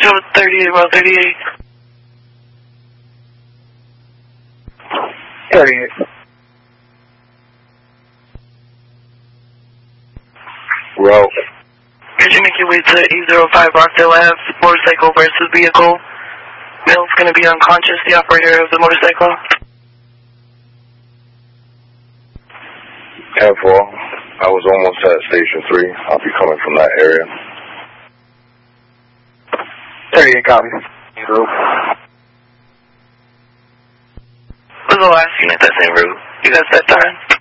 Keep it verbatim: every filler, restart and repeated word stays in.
Control thirty-eight, route thirty-eight. thirty-eight. Route. Could you make your way to E zero five Rockdale Ave, motorcycle versus vehicle? Male's going to be unconscious, the operator of the motorcycle. ten four. I was almost at station three. I'll be coming from that area. thirty-eight, copy. What's the last unit that's en route? You got that time?